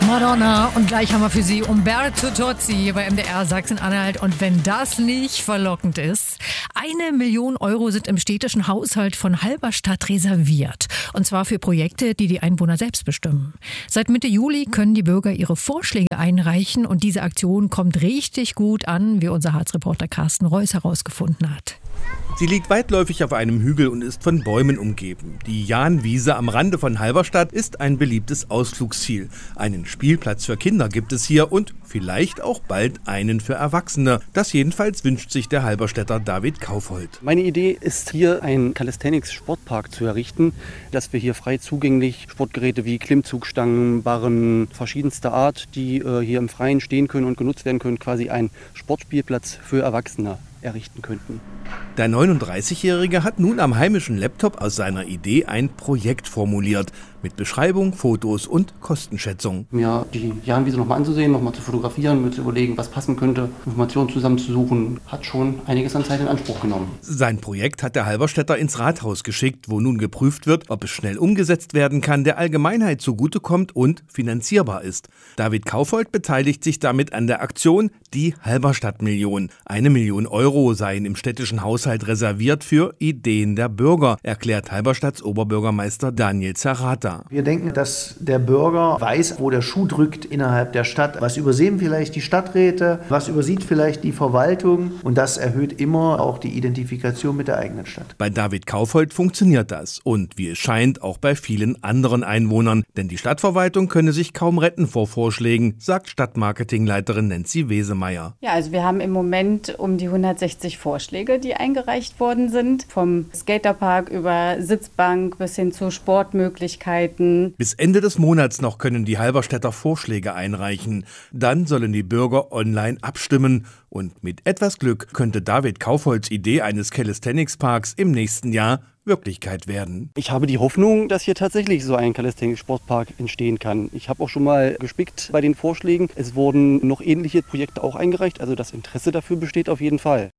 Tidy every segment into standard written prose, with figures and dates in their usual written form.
Madonna und gleich haben wir für Sie Umberto Tozzi hier bei MDR Sachsen-Anhalt. Und wenn das nicht verlockend ist, 1 Million Euro sind im städtischen Haushalt von Halberstadt reserviert. Und zwar für Projekte, die die Einwohner selbst bestimmen. Seit Mitte Juli können die Bürger ihre Vorschläge einreichen und diese Aktion kommt richtig gut an, wie unser Harzreporter Carsten Reuss herausgefunden hat. Sie liegt weitläufig auf einem Hügel und ist von Bäumen umgeben. Die Jahnwiese am Rande von Halberstadt ist ein beliebtes Ausflugsziel. Einen Spielplatz für Kinder gibt es hier und vielleicht auch bald einen für Erwachsene. Das jedenfalls wünscht sich der Halberstädter David Kaufhold. Meine Idee ist hier einen Calisthenics-Sportpark zu errichten, dass wir hier frei zugänglich Sportgeräte wie Klimmzugstangen, Barren verschiedenster Art, die hier im Freien stehen können und genutzt werden können, quasi einen Sportspielplatz für Erwachsene errichten könnten. Der 39-Jährige hat nun am heimischen Laptop aus seiner Idee ein Projekt formuliert, mit Beschreibung, Fotos und Kostenschätzung. Mir die Jahnwiese nochmal anzusehen, nochmal zu fotografieren, mir zu überlegen, was passen könnte, Informationen zusammenzusuchen, hat schon einiges an Zeit in Anspruch genommen. Sein Projekt hat der Halberstädter ins Rathaus geschickt, wo nun geprüft wird, ob es schnell umgesetzt werden kann, der Allgemeinheit zugutekommt und finanzierbar ist. David Kaufhold beteiligt sich damit an der Aktion Die Halberstadt-Million. 1 Million Euro seien im städtischen Haushalt reserviert für Ideen der Bürger, erklärt Halberstadts Oberbürgermeister Daniel Zerrata. Wir denken, dass der Bürger weiß, wo der Schuh drückt innerhalb der Stadt. Was übersehen vielleicht die Stadträte, was übersieht vielleicht die Verwaltung und das erhöht immer auch die Identifikation mit der eigenen Stadt. Bei David Kaufhold funktioniert das und wie es scheint auch bei vielen anderen Einwohnern, denn die Stadtverwaltung könne sich kaum retten vor Vorschlägen, sagt Stadtmarketingleiterin Nancy Wesemeyer. Ja, also wir haben im Moment um die 160 Vorschläge, die eingereicht worden sind, vom Skaterpark über Sitzbank bis hin zu Sportmöglichkeiten. Bis Ende des Monats noch können die Halberstädter Vorschläge einreichen. Dann sollen die Bürger online abstimmen. Und mit etwas Glück könnte David Kaufholds Idee eines Calisthenics-Parks im nächsten Jahr Wirklichkeit werden. Ich habe die Hoffnung, dass hier tatsächlich so ein Calisthenics-Sportpark entstehen kann. Ich habe auch schon mal gespickt bei den Vorschlägen. Es wurden noch ähnliche Projekte auch eingereicht, also das Interesse dafür besteht auf jeden Fall.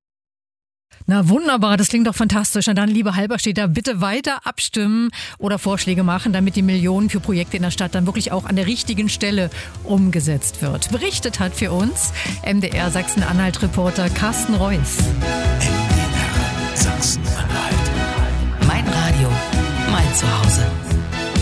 Na wunderbar, das klingt doch fantastisch. Na dann, liebe Halberstädter, bitte weiter abstimmen oder Vorschläge machen, damit die Millionen für Projekte in der Stadt dann wirklich auch an der richtigen Stelle umgesetzt wird. Berichtet hat für uns MDR Sachsen-Anhalt-Reporter Carsten Reuss. MDR Sachsen-Anhalt. Mein Radio, mein Zuhause.